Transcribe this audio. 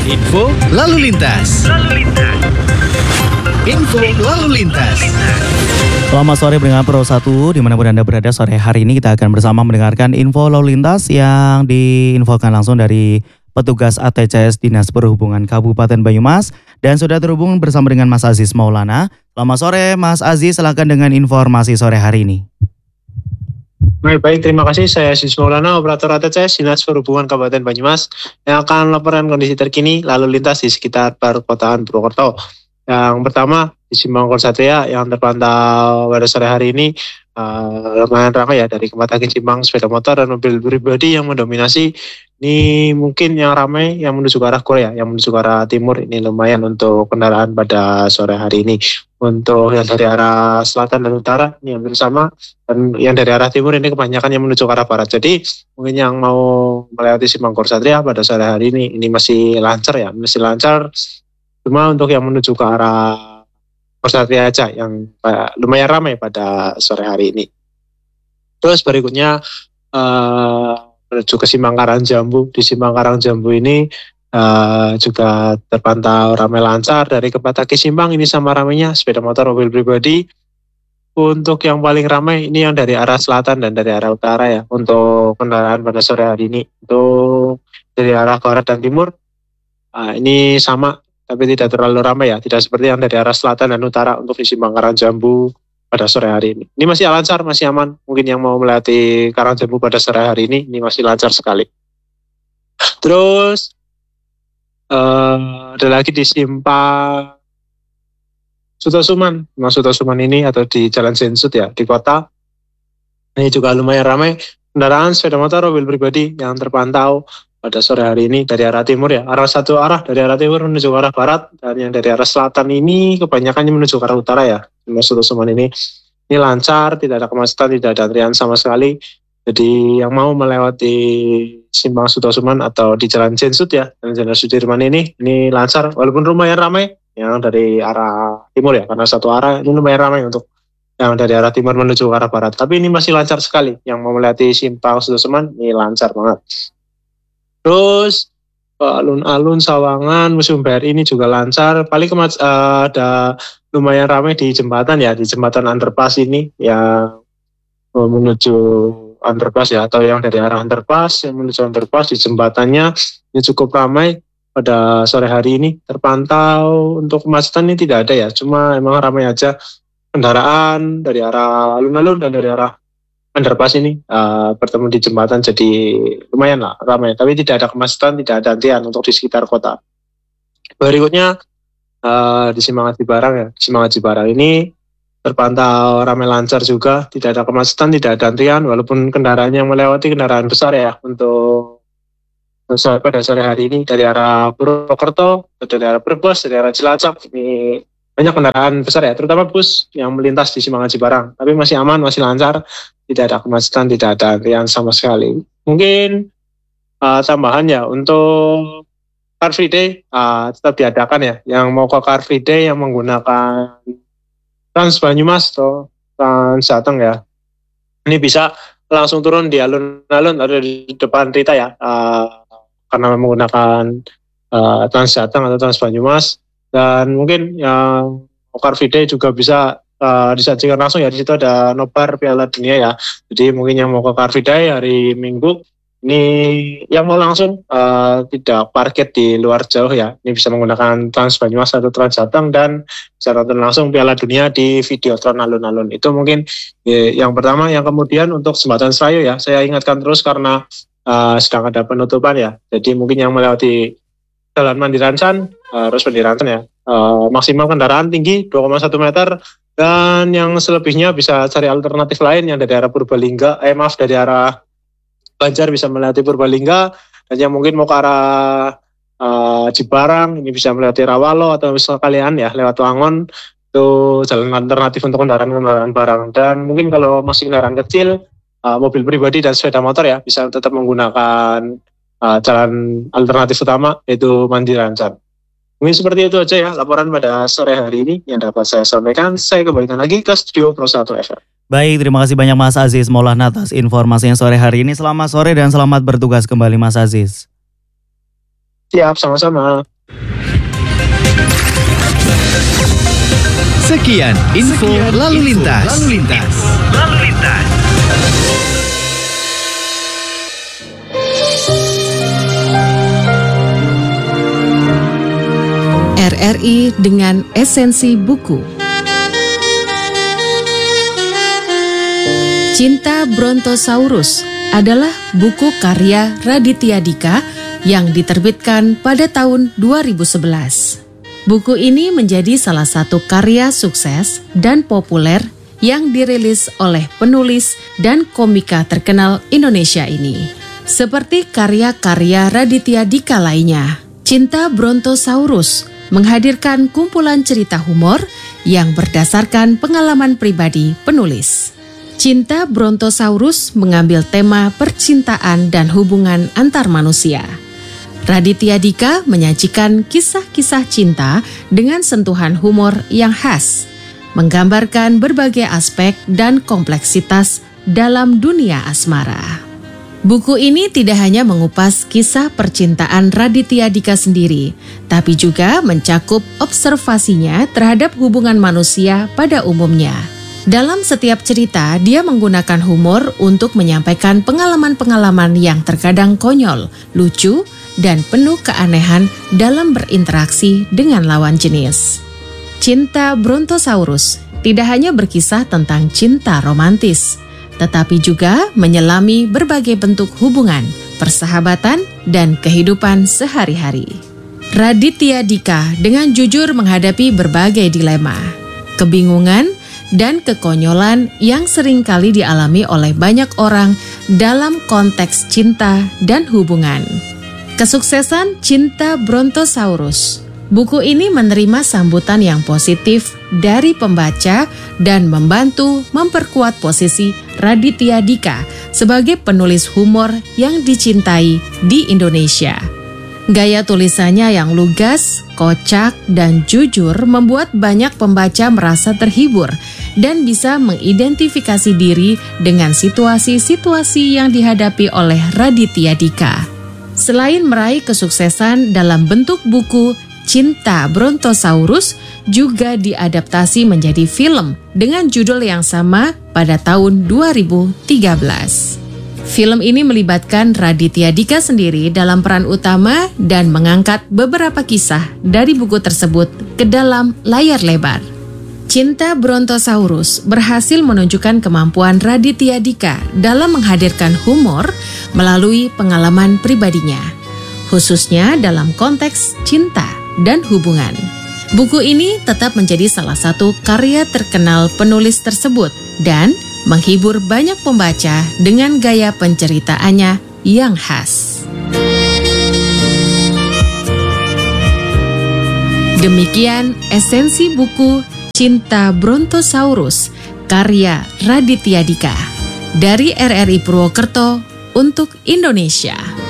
Info lalu lintas. Info lalu lintas. Selamat sore pendengar Pro 1, dimanapun Anda berada. Sore hari ini kita akan bersama mendengarkan info lalu lintas yang diinfokan langsung dari petugas ATCS Dinas Perhubungan Kabupaten Banyumas. Dan sudah terhubung bersama dengan Mas Aziz Maulana. Selamat sore Mas Aziz, silakan dengan informasi sore hari ini. Baik, terima kasih. Saya Aziz Maulana, operator ATCS Dinas Perhubungan Kabupaten Banyumas yang akan melaporkan kondisi terkini lalu lintas di sekitar perkotaan Purwokerto. Yang pertama di Simpang Kolsatria yang terpantau pada sore hari ini lumayan ramai ya, dari Kempatagi Simpang sepeda motor dan mobil pribadi yang mendominasi. Ini mungkin yang ramai yang menuju ke arah Korea, yang menuju ke arah timur ini lumayan untuk kendaraan pada sore hari ini. Untuk yang dari arah selatan dan utara ini hampir sama, dan yang dari arah timur ini kebanyakan yang menuju ke arah barat. Jadi mungkin yang mau melewati Simpang Kolsatria pada sore hari ini masih lancar ya, masih lancar. Cuma untuk yang menuju ke arah Kolsatria aja yang lumayan ramai pada sore hari ini. Terus berikutnya menuju ke Simpang Karangjambu. Di Simpang Karangjambu ini juga terpantau ramai lancar. Dari Kempatagi Simpang ini sama ramainya sepeda motor mobil pribadi. Untuk yang paling ramai ini yang dari arah selatan dan dari arah utara ya, untuk kendaraan pada sore hari ini. Untuk dari arah barat dan timur ini sama, tapi tidak terlalu ramai ya, tidak seperti yang dari arah selatan dan utara untuk di Simpang Karangjambu pada sore hari ini. Ini masih lancar, masih aman. Mungkin yang mau melewati Karangjambu pada sore hari ini masih lancar sekali. Terus ada lagi di Simpang Sutosuman. Sutosuman ini atau di Jalan Sensut ya, di kota. Ini juga lumayan ramai kendaraan sepeda motor mobil pribadi yang terpantau pada sore hari ini dari arah timur ya, satu arah dari arah timur menuju ke arah barat, dan yang dari arah selatan ini kebanyakannya menuju ke arah utara ya. Sutosuman ini lancar, tidak ada kemacetan, tidak ada antrian sama sekali. Jadi yang mau melewati Simpang Sutosuman atau di Jalan Sensut ya, dan Jalan Sudirman ini lancar, walaupun lumayan ramai yang dari arah timur ya, karena satu arah ini lumayan ramai untuk yang dari arah timur menuju ke arah barat. Tapi ini masih lancar sekali, yang mau melewati Simpang Sutosuman ini lancar banget. Terus alun-alun Sawangan Museum BRI ini juga lancar. Paling ada lumayan ramai di jembatan ya, di jembatan underpass ini yang menuju underpass ya, atau yang dari arah underpass yang menuju underpass. Di jembatannya ini cukup ramai pada sore hari ini. Terpantau untuk kemacetan ini tidak ada ya, cuma emang ramai aja kendaraan dari arah alun-alun dan dari arah underpass ini bertemu di jembatan, jadi lumayan lah ramai, tapi tidak ada kemacetan, tidak ada antrian untuk di sekitar kota. Berikutnya di Simpang Haji Barang ya, Simpang Haji Barang ini terpantau ramai lancar juga, tidak ada kemacetan, tidak ada antrian, walaupun kendaraan yang melewati kendaraan besar ya untuk pada sore hari ini dari arah Purwokerto, dari arah Brebes, dari arah Cilacap. Ini banyak kendaraan besar ya, terutama bus yang melintas di Simpang Haji Barang, tapi masih aman, masih lancar, tidak ada kemacetan, tidak ada antrian sama sekali. Mungkin tambahan ya, untuk Car Free Day tetap diadakan ya, yang mau ke Car Free Day yang menggunakan Trans Banyumas atau Trans Jateng ya, ini bisa langsung turun di alun-alun atau di depan Rita ya, karena menggunakan Trans Jateng atau Trans Banyumas. Dan mungkin yang Car Free Day juga bisa disajikan langsung ya, di situ ada nobar Piala Dunia ya. Jadi mungkin yang mau ke Car Free Day hari Minggu ini, yang mau langsung tidak parkir di luar jauh ya, ini bisa menggunakan Trans Banyumas atau Trans Jateng dan bisa nonton langsung Piala Dunia di Videotron alun-alun. Itu mungkin yang pertama. Yang kemudian untuk Jembatan Serayu ya, saya ingatkan terus karena sedang ada penutupan ya. Jadi mungkin yang melewati Jalan Mandiransan harus Mandiransan ya, maksimal kendaraan tinggi 2,1 meter, dan yang selebihnya bisa cari alternatif lain yang dari arah Purbalingga, dari arah Banjar bisa melewati Purbalingga, dan yang mungkin mau ke arah Cibarang ini bisa melewati Rawalo, atau misalnya kalian ya lewat Wangon, itu jalan alternatif untuk kendaraan barang. Dan mungkin kalau masih kendaraan kecil, mobil pribadi dan sepeda motor ya, bisa tetap menggunakan jalan alternatif utama, yaitu Mandiransan. Mungkin seperti itu aja ya laporan pada sore hari ini yang dapat saya sampaikan. Saya kembalikan lagi ke studio Pro 1 FM. Baik, terima kasih banyak Mas Aziz Maulana atas informasinya sore hari ini. Selamat sore dan selamat bertugas kembali Mas Aziz. Siap, sama-sama. Sekian info lalu lintas. RRI dengan esensi buku. Cinta Brontosaurus adalah buku karya Raditya Dika yang diterbitkan pada tahun 2011. Buku ini menjadi salah satu karya sukses dan populer yang dirilis oleh penulis dan komika terkenal Indonesia ini. Seperti karya-karya Raditya Dika lainnya, Cinta Brontosaurus menghadirkan kumpulan cerita humor yang berdasarkan pengalaman pribadi penulis. Cinta Brontosaurus mengambil tema percintaan dan hubungan antar manusia. Raditya Dika menyajikan kisah-kisah cinta dengan sentuhan humor yang khas, menggambarkan berbagai aspek dan kompleksitas dalam dunia asmara. Buku ini tidak hanya mengupas kisah percintaan Raditya Dika sendiri, tapi juga mencakup observasinya terhadap hubungan manusia pada umumnya. Dalam setiap cerita, dia menggunakan humor untuk menyampaikan pengalaman-pengalaman yang terkadang konyol, lucu, dan penuh keanehan dalam berinteraksi dengan lawan jenis. Cinta Brontosaurus tidak hanya berkisah tentang cinta romantis, tetapi juga menyelami berbagai bentuk hubungan, persahabatan, dan kehidupan sehari-hari. Raditya Dika dengan jujur menghadapi berbagai dilema, kebingungan, dan kekonyolan yang seringkali dialami oleh banyak orang dalam konteks cinta dan hubungan. Kesuksesan Cinta Brontosaurus. Buku ini menerima sambutan yang positif dari pembaca dan membantu memperkuat posisi Raditya Dika sebagai penulis humor yang dicintai di Indonesia. Gaya tulisannya yang lugas, kocak, dan jujur membuat banyak pembaca merasa terhibur dan bisa mengidentifikasi diri dengan situasi-situasi yang dihadapi oleh Raditya Dika. Selain meraih kesuksesan dalam bentuk buku, Cinta Brontosaurus juga diadaptasi menjadi film dengan judul yang sama pada tahun 2013. Film ini melibatkan Raditya Dika sendiri dalam peran utama dan mengangkat beberapa kisah dari buku tersebut ke dalam layar lebar. Cinta Brontosaurus berhasil menunjukkan kemampuan Raditya Dika dalam menghadirkan humor melalui pengalaman pribadinya, khususnya dalam konteks cinta dan hubungan. Buku ini tetap menjadi salah satu karya terkenal penulis tersebut dan menghibur banyak pembaca dengan gaya penceritaannya yang khas. Demikian esensi buku Cinta Brontosaurus karya Raditya Dika dari RRI Purwokerto untuk Indonesia.